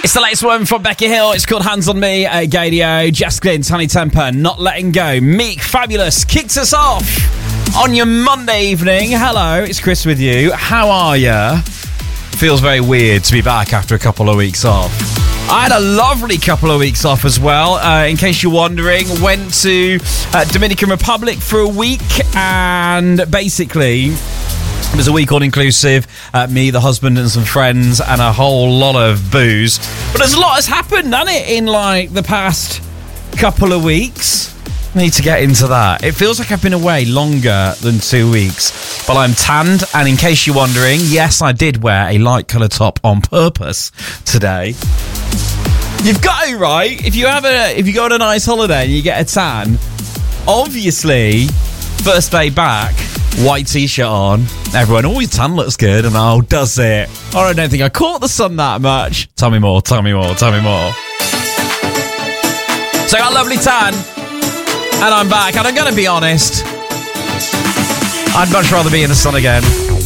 It's the latest one from Becky Hill. It's called Hands on Me at Gadio. Jess Glynn, Tony Temper, Not Letting Go. Meek Fabulous kicks us off on your Monday evening. Hello, it's Chris with you. How are ya? Feels very weird to be back after a couple of weeks off. I had a lovely couple of weeks off as well. In case you're wondering, went to Dominican Republic for a week, and basically it was a week all-inclusive. Me, the husband, and some friends, and a whole lot of booze. But there's a lot has happened, hasn't it, in like the past couple of weeks? Need to get into that. It feels like I've been away longer than 2 weeks, but I'm tanned, and in case you're wondering, yes, I did wear a light colour top on purpose today. You've got it right. If you go on a nice holiday and you get a tan, obviously, first day back, white t-shirt on, everyone, oh, your tan looks good, and oh, does it? Oh, I don't think I caught the sun that much. Tell me more. So I got a lovely tan, and I'm back, and I'm going to be honest, I'd much rather be in the sun again.